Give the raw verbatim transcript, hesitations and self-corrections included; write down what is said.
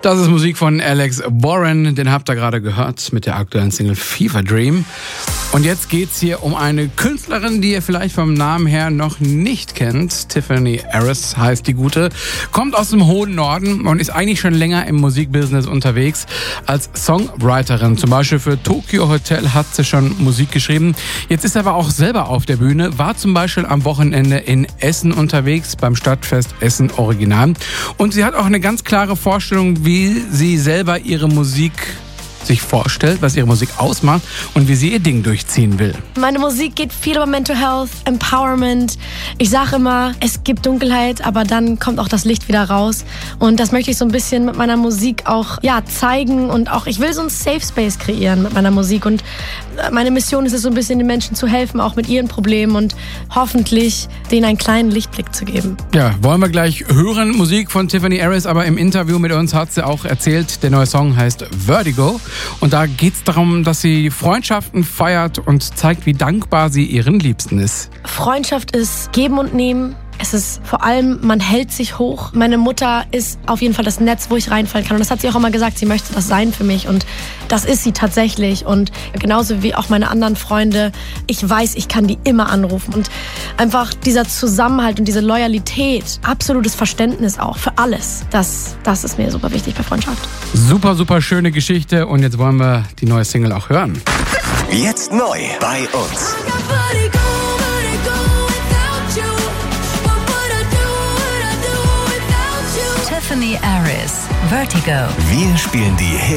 Das ist Musik von Alex Warren, den habt ihr gerade gehört mit der aktuellen Single Fever Dream. Und jetzt geht's hier um eine Künstlerin, die ihr vielleicht vom Namen her noch nicht kennt. Tiffany Harris heißt die Gute, kommt aus dem hohen Norden und ist eigentlich schon länger im Musikbusiness unterwegs. Als Songwriterin, zum Beispiel für Tokyo Hotel, hat sie schon Musik geschrieben. Jetzt ist aber auch selber auf der Bühne, war zum Beispiel am Wochenende in Essen unterwegs beim Stadtfest Essen Original. Und sie hat auch eine ganz klare Vorstellung, wie sie selber ihre Musik sich vorstellt, was ihre Musik ausmacht und wie sie ihr Ding durchziehen will. Meine Musik geht viel über Mental Health, Empowerment. Ich sage immer, es gibt Dunkelheit, aber dann kommt auch das Licht wieder raus. Und das möchte ich so ein bisschen mit meiner Musik auch ja, zeigen. Und auch, ich will so einen Safe Space kreieren mit meiner Musik. Und meine Mission ist es so ein bisschen, den Menschen zu helfen, auch mit ihren Problemen und hoffentlich denen einen kleinen Lichtblick zu geben. Ja, wollen wir gleich hören. Musik von Tiffany Harris, aber im Interview mit uns hat sie auch erzählt, der neue Song heißt Vertigo. Und da geht es darum, dass sie Freundschaften feiert und zeigt, wie dankbar sie ihren Liebsten ist. Freundschaft ist Geben und Nehmen. Es ist vor allem, man hält sich hoch. Meine Mutter ist auf jeden Fall das Netz, wo ich reinfallen kann. Und das hat sie auch immer gesagt, sie möchte das sein für mich. Und das ist sie tatsächlich. Und genauso wie auch meine anderen Freunde. Ich weiß, ich kann die immer anrufen. Und einfach dieser Zusammenhalt und diese Loyalität, absolutes Verständnis auch für alles. Das, das ist mir super wichtig bei Freundschaft. Super, super schöne Geschichte. Und jetzt wollen wir die neue Single auch hören. Jetzt neu bei uns. Tiffany Harris, Vertigo. Wir spielen die Hits